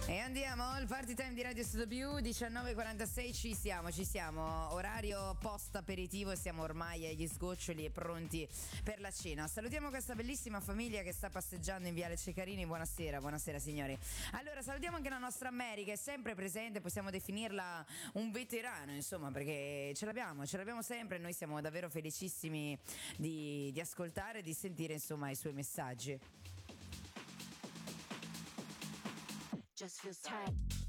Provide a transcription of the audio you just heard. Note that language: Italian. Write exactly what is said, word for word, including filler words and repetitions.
E andiamo, il party time di Radio Studio diciannove e quarantasei, ci siamo, ci siamo, orario post aperitivo e siamo ormai agli sgoccioli e pronti per la cena. Salutiamo questa bellissima famiglia che sta passeggiando in Viale Cecarini, buonasera, buonasera signori. Allora salutiamo anche la nostra Mary che è sempre presente, possiamo definirla un veterano insomma, perché ce l'abbiamo, ce l'abbiamo sempre e noi siamo davvero felicissimi di, di ascoltare e di sentire insomma i suoi messaggi. Just feels tight.